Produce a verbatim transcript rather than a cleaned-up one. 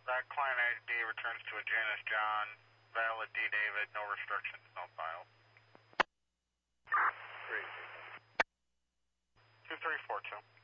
That client I D returns to a Janice John, valid D David, no restrictions, no file. Great. two three four two.